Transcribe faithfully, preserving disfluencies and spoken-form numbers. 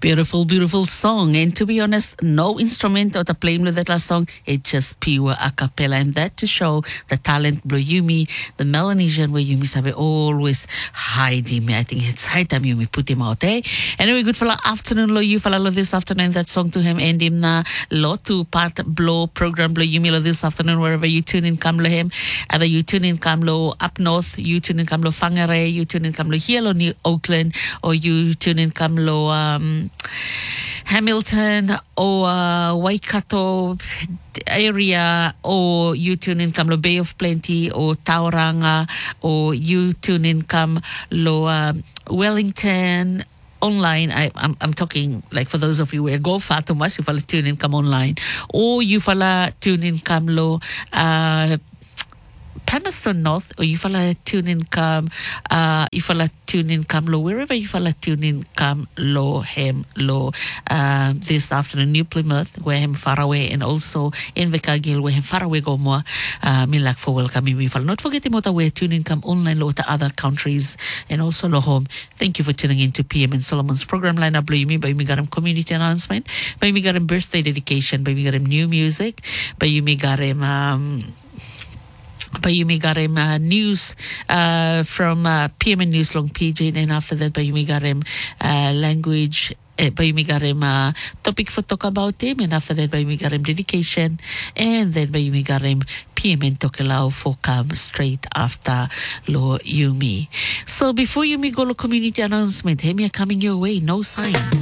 Beautiful, beautiful song. And to be honest, no instrument or the playing with that last song. It's just pure a cappella. And that to show the talent Blo Yumi, the Melanesian where Yumi sabe always hide him. I think it's high time Yumi put him out, eh? Anyway, good for the afternoon, lo you for lo this afternoon. That song to him and him na lo to part Blo program Blo Yumi lo this afternoon wherever you tune in come lo him. Either you tune in come lo up north, you tune in come lo Whangarei, you tune in come lo here lo New Auckland, or you tune in come lo um Hamilton or uh, Waikato area, or you tune in come lo Bay of Plenty or Tauranga, or you tune in come lo uh, Wellington online. I, I'm, I'm talking like for those of you who go far too much, you fala tune in come online, or you fala tune in come lo uh, Palmerston North, or you fala tune in come uh you fala tune in come low wherever you fala tune in come low hem low uh, this afternoon. New Plymouth where hem far away, and also in Invercargill where hem far away go more uh me like for welcoming me fala. Not forgetting what we tune in come online low to other countries and also low home. Thank you for tuning in to P M and Solomon's program lineup. Blow me by me got him community announcement, by me got him birthday dedication, by me got him new music, by you me got him um Bayumi got him uh, news uh, from uh, P M N News Long P J, and after that Bayumi got him uh, language. Uh, Bayumi got him uh, topic for talk about him, and after that Bayumi got him dedication, and then Bayumi got him P M N Tokelau for come straight after Lo Yumi. So before Yumi go to community announcement, hey, me coming your way, no sign.